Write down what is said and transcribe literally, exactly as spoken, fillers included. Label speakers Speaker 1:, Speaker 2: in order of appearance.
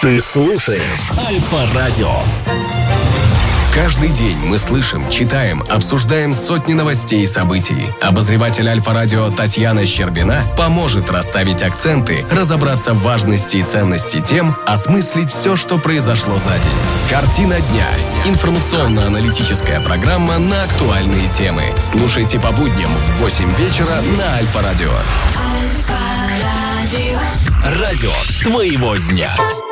Speaker 1: Ты слушаешь Альфа-радио.
Speaker 2: Каждый день мы слышим, читаем, обсуждаем сотни новостей и событий. Обозреватель Альфа-радио Татьяна Щербина поможет расставить акценты, разобраться в важности и ценности тем, осмыслить все, что произошло за день. Картина дня. Информационно-аналитическая программа на актуальные темы. Слушайте по будням в восемь вечера на Альфа-радио.
Speaker 1: Радио твоего дня.